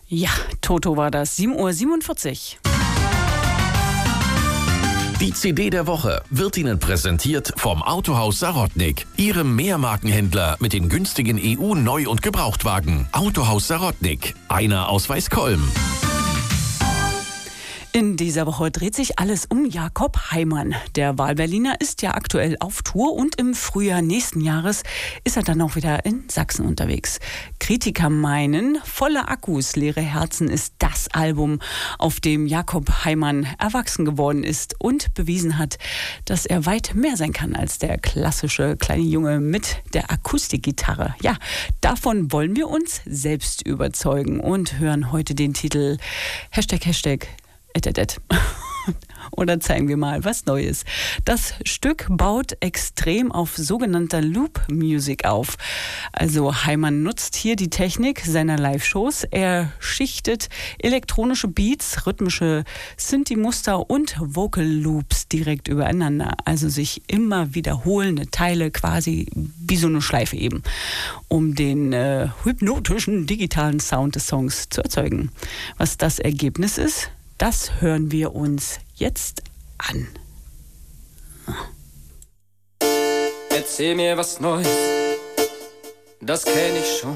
Ja, Toto war das, 7:47 Uhr. Die CD der Woche wird Ihnen präsentiert vom Autohaus Sarotnik, Ihrem Mehrmarkenhändler mit den günstigen EU-Neu- und Gebrauchtwagen. Autohaus Sarotnik, einer aus Weißkolm. In dieser Woche dreht sich alles um Jakob Heimann. Der Wahlberliner ist ja aktuell auf Tour und im Frühjahr nächsten Jahres ist er dann auch wieder in Sachsen unterwegs. Kritiker meinen, Volle Akkus, leere Herzen ist das Album, auf dem Jakob Heimann erwachsen geworden ist und bewiesen hat, dass er weit mehr sein kann als der klassische kleine Junge mit der Akustikgitarre. Ja, davon wollen wir uns selbst überzeugen und hören heute den Titel ##. Oder zeigen wir mal was Neues. Das Stück baut extrem auf sogenannter Loop-Music auf. Also Heimann nutzt hier die Technik seiner Live-Shows. Er schichtet elektronische Beats, rhythmische Synthi-Muster und Vocal-Loops direkt übereinander. Also sich immer wiederholende Teile, quasi wie so eine Schleife eben, um den hypnotischen digitalen Sound des Songs zu erzeugen. Was das Ergebnis ist, das hören wir uns jetzt an. Erzähl mir was Neues, das kenn ich schon.